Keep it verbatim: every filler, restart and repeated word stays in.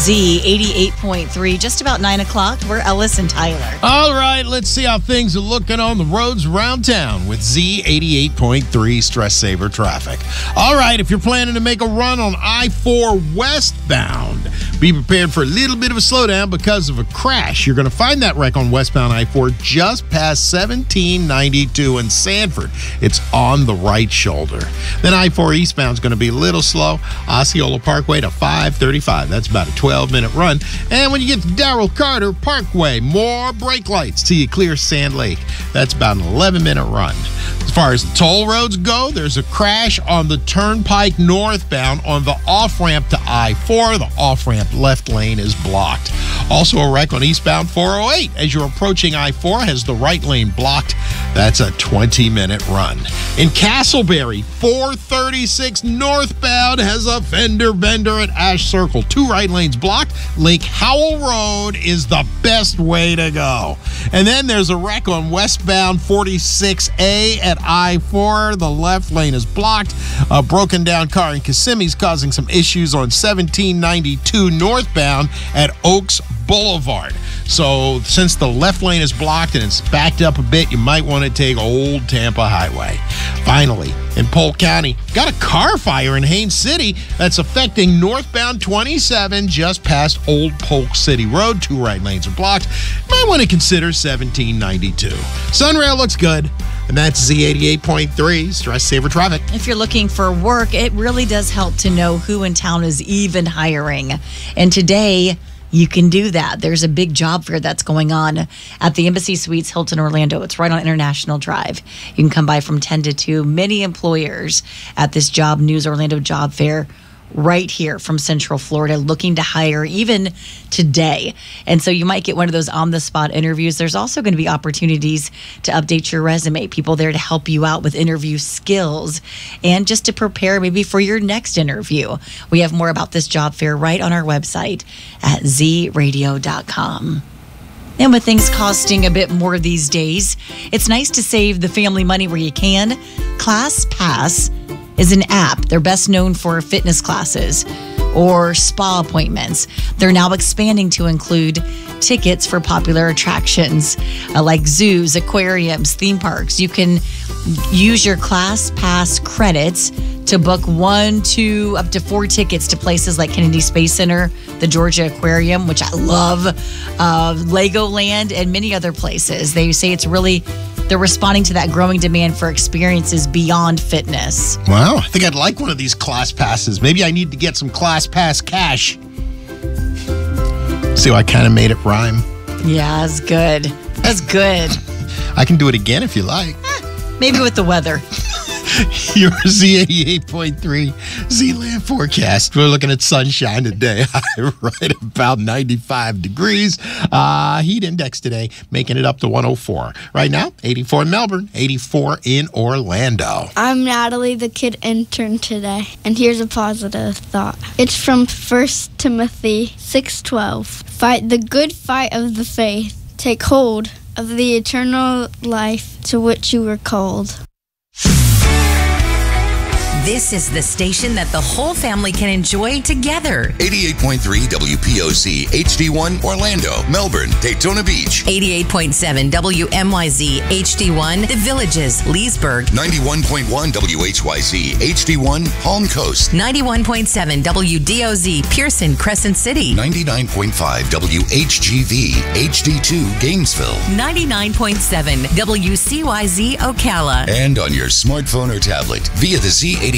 Z eighty-eight point three, just about nine o'clock. We're Ellis and Tyler. All right, let's see how things are looking on the roads around town with Z eighty-eight point three Stress Saver Traffic. All right, if you're planning to make a run on I four westbound, be prepared for a little bit of a slowdown because of a crash. You're going to find that wreck on westbound I four just past seventeen ninety-two in Sanford. It's on the right shoulder. Then I four eastbound is going to be a little slow. Osceola Parkway to five thirty-five. That's about a twelve-minute run. And when you get to Darrell Carter Parkway, more brake lights till you clear Sand Lake. That's about an eleven-minute run. As far as the toll roads go, there's a crash on the Turnpike northbound on the off-ramp to I four. The off-ramp left lane is blocked. Also a wreck on eastbound four oh eight. As you're approaching I four, has the right lane blocked. That's a twenty-minute run. In Castleberry, four thirty-six northbound has a fender bender at Ash Circle. Two right lanes blocked. Lake Howell Road is the best way to go. And then there's a wreck on westbound forty-six A at I four. The left lane is blocked. A broken down car in Kissimmee's causing some issues on seventeen ninety-two northbound at Oaks Boulevard. So since the left lane is blocked and it's backed up a bit, you might want to take Old Tampa Highway. Finally, in Polk County, got a car fire in Haines City that's affecting northbound twenty-seven just past Old Polk City Road. Two right lanes are blocked. Might want to consider seventeen ninety-two. Sunrail looks good. And that's Z eighty-eight point three, Stress Saver Traffic. If you're looking for work, it really does help to know who in town is even hiring. And today, you can do that. There's a big job fair that's going on at the Embassy Suites Hilton Orlando. It's right on International Drive. You can come by from ten to two. Many employers at this Job News Orlando Job Fair right here from Central Florida looking to hire even today. And so you might get one of those on-the-spot interviews. There's also going to be opportunities to update your resume, people there to help you out with interview skills and just to prepare maybe for your next interview. We have more about this job fair right on our website at z radio dot com. And with things costing a bit more these days, it's nice to save the family money where you can. ClassPass is an app. They're best known for fitness classes or spa appointments. They're now expanding to include tickets for popular attractions uh, like zoos, aquariums, theme parks. You can use your ClassPass credits to book one, two, up to four tickets to places like Kennedy Space Center, the Georgia Aquarium, which I love, uh, Legoland, and many other places. They say it's really, they're responding to that growing demand for experiences beyond fitness. Wow, I think I'd like one of these class passes. Maybe I need to get some class pass cash. See how I kind of made it rhyme? Yeah, that's good. That's good. I can do it again if you like. Eh, maybe with the weather. Your Z eighty-eight point three Z-Land forecast. We're looking at sunshine today, right about ninety-five degrees. Uh, heat index today, making it up to one oh four. Right now, eighty-four in Melbourne, eighty-four in Orlando. I'm Natalie, the kid intern today, and here's a positive thought. It's from First Timothy six twelve. Fight the good fight of the faith. Take hold of the eternal life to which you were called. This is the station that the whole family can enjoy together. eighty-eight point three W P O C H D one Orlando, Melbourne, Daytona Beach. eighty-eight point seven W M Y Z H D one The Villages, Leesburg. ninety-one point one W H Y Z H D one Palm Coast. ninety-one point seven W D O Z Pearson, Crescent City. ninety-nine point five W H G V H D two Gainesville. ninety-nine point seven W C Y Z Ocala. And on your smartphone or tablet via the Z eighty-eight